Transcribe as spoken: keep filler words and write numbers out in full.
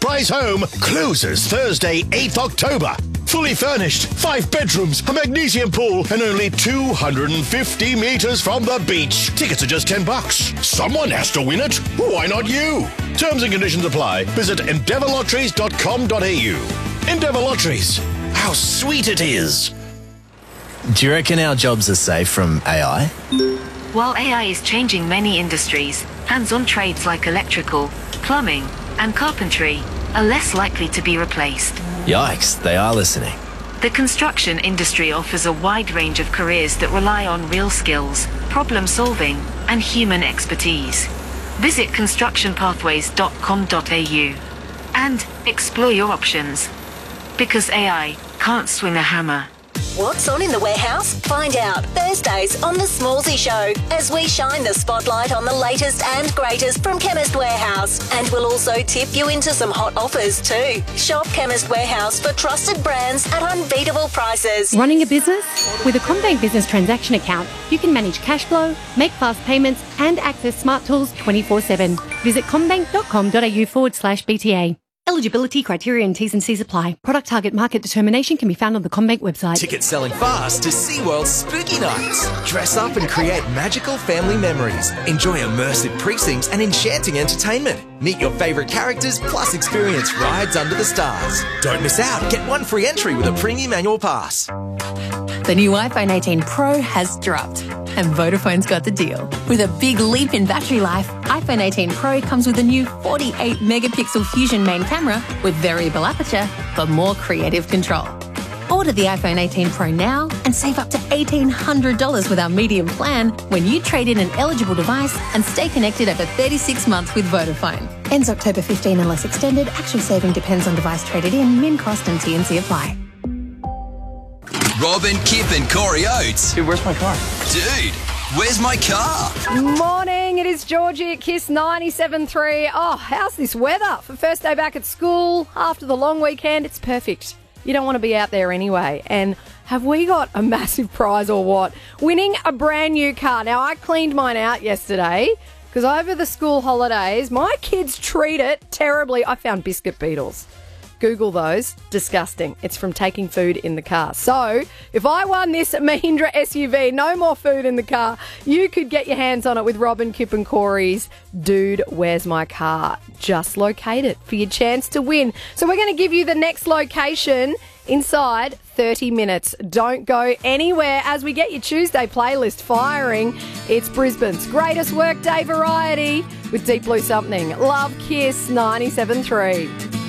price home closes Thursday, eighth October. Fully furnished, five bedrooms, a magnesium pool, and only two hundred fifty metres from the beach. Tickets are just ten bucks. Someone has to win it. Why not you? Terms and conditions apply. Visit endeavour lotteries dot com dot a u. Endeavour Lotteries. How sweet it is. Do you reckon our jobs are safe from A I? While A I is changing many industries, hands-on trades like electrical, plumbing, and carpentry are less likely to be replaced. Yikes, they are listening. The construction industry offers a wide range of careers that rely on real skills, problem solving, and human expertise. Visit construction pathways dot com dot a u and explore your options. Because A I can't swing a hammer. What's on in the warehouse? Find out Thursdays on The Smallsy Show as we shine the spotlight on the latest and greatest from Chemist Warehouse. And we'll also tip you into some hot offers too. Shop Chemist Warehouse for trusted brands at unbeatable prices. Running a business? With a CommBank Business Transaction Account, you can manage cash flow, make fast payments and access smart tools twenty-four seven. Visit commbank dot com dot a u forward slash B T A. Eligibility, criteria and T's and C's apply. Product target market determination can be found on the CommBank website. Tickets selling fast to SeaWorld's Spooky Nights. Dress up and create magical family memories. Enjoy immersive precincts and enchanting entertainment. Meet your favourite characters plus experience rides under the stars. Don't miss out. Get one free entry with a premium annual pass. The new iPhone eighteen Pro has dropped, and Vodafone's got the deal. With a big leap in battery life, iPhone eighteen Pro comes with a new forty-eight megapixel Fusion main camera with variable aperture for more creative control. Order the iPhone eighteen Pro now and save up to eighteen hundred dollars with our medium plan when you trade in an eligible device and stay connected over thirty-six months with Vodafone. Ends October fifteenth unless extended. Actual saving depends on device traded in. Min cost and T and C apply. Robin, Kip and Corey Oates. Dude, where's my car? Dude, where's my car? Morning, it is Georgie at Kiss ninety-seven point three. Oh, how's this weather? For first day back at school, after the long weekend, it's perfect. You don't want to be out there anyway. And have we got a massive prize or what? Winning a brand new car. Now, I cleaned mine out yesterday because over the school holidays, my kids treat it terribly. I found biscuit beetles. Google those. Disgusting. It's from taking food in the car. So, if I won this Mahindra S U V, no more food in the car, you could get your hands on it with Robin, Kip and Corey's Dude, Where's My Car? Just locate it for your chance to win. So we're going to give you the next location inside thirty minutes. Don't go anywhere as we get your Tuesday playlist firing. It's Brisbane's greatest workday variety with Deep Blue Something. Love Kiss ninety-seven point three.